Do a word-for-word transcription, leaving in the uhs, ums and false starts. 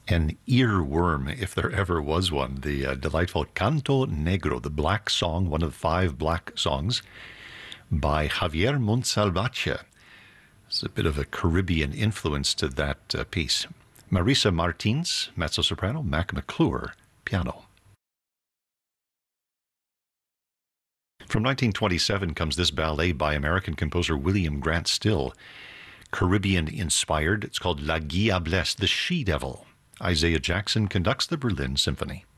An earworm, if there ever was one. The uh, delightful Canto Negro, the Black Song, one of five black songs by Javier Montsalvatge. There's a bit of a Caribbean influence to that uh, piece. Marisa Martins, mezzo-soprano, Mac McClure, piano. From nineteen twenty-seven comes this ballet by American composer William Grant Still, Caribbean-inspired. It's called La Diablesse, the She-Devil. Isaiah Jackson conducts the Berlin Symphony.